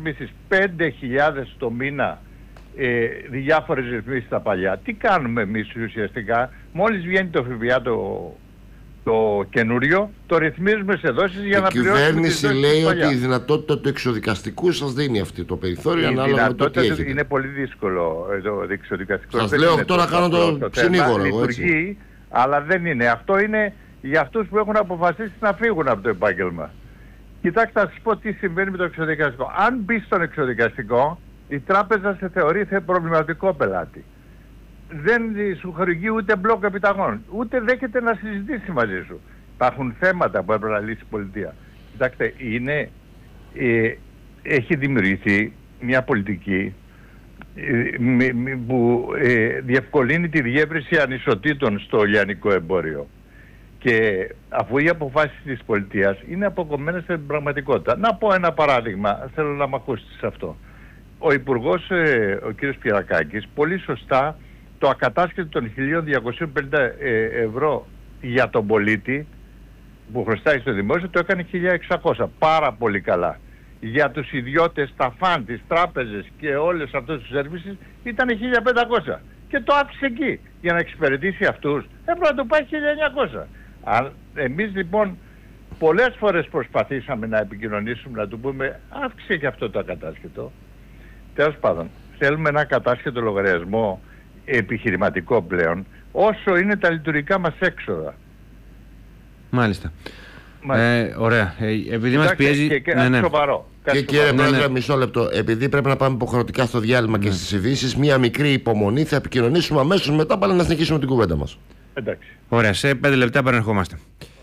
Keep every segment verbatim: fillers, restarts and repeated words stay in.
ρυθμίσεις, πέντε χιλιάδες το μήνα ε, διάφορες ρυθμίσεις στα παλιά. Τι κάνουμε εμείς ουσιαστικά? Μόλις βγαίνει το ΦΠΑ το, το καινούριο, το ρυθμίζουμε σε δόσεις για η να πληρώσουμε. Η κυβέρνηση λέει ότι η δυνατότητα του εξοδικαστικού σας δίνει αυτή το περιθώριο, ανάλογα με το τι έχετε. Είναι πολύ δύσκολο το εξοδικαστικό. Σας λέω τώρα κάνω το, το συνήγορο. Λειτουργεί, αλλά δεν είναι. Αυτό είναι για αυτούς που έχουν αποφασίσει να φύγουν από το επάγγελμα. Κοιτάξτε, να σας πω τι συμβαίνει με το εξοδικαστικό. Αν μπει στον εξοδικαστικό, η τράπεζα σε θεωρεί θε προβληματικό πελάτη. Δεν σου χορηγεί ούτε μπλοκ επιταγών, ούτε δέχεται να συζητήσει μαζί σου. Υπάρχουν θέματα που έπρεπε να λύσει η πολιτεία. Κοιτάξτε, είναι, ε, έχει δημιουργηθεί μια πολιτική ε, που ε, διευκολύνει τη διεύρυνση ανισοτήτων στο λιανικό εμπόριο. Και αφού οι αποφάσεις της πολιτείας είναι αποκομμένες στην πραγματικότητα. Να πω ένα παράδειγμα, θέλω να μ' ακούσετε σε αυτό. Ο Υπουργός, ε, ο κ. Πυρακάκης, πολύ σωστά το ακατάσχετο των χίλια διακόσια πενήντα ευρώ για τον πολίτη που χρωστάει στο δημόσιο το έκανε χίλια εξακόσια. Πάρα πολύ καλά. Για τους ιδιώτες, τα φαν, τις τράπεζες και όλες αυτές τις σέρβισες ήταν χίλια πεντακόσια. Και το άφησε εκεί. Για να εξυπηρετήσει αυτούς έπρεπε να το πάει χίλια εννιακόσια. Αν εμείς λοιπόν πολλές φορές προσπαθήσαμε να επικοινωνήσουμε, να του πούμε αύξησε και αυτό το ακατάσχετο. Τέλος πάντων, θέλουμε ένα ακατάσχετο λογαριασμό επιχειρηματικό πλέον, όσο είναι τα λειτουργικά μας έξοδα. Μάλιστα. Ε, ωραία. Ε, επειδή μας πιέζει... Και, και, ναι, ναι. Σοβαρό. Και κύριε Πρόεδρε, ναι, ναι. μισό λεπτό. Επειδή πρέπει να πάμε υποχρεωτικά στο διάλειμμα ναι. και στις ειδήσεις, μία μικρή υπομονή, θα επικοινωνήσουμε αμέσως μετά, πάλι να συνεχίσουμε την κουβέντα μας. Εντάξει. Ωραία, σε πέντε λεπτά επανερχόμαστε.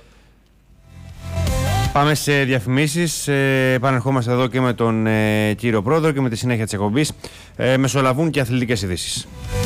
Πάμε σε διαφημίσεις. Ε, επανερχόμαστε εδώ και με τον ε, κύριο Πρόεδρο και με τη συνέχεια της εκπομπής. Ε, μεσολαβούν και αθλητικές ειδήσεις.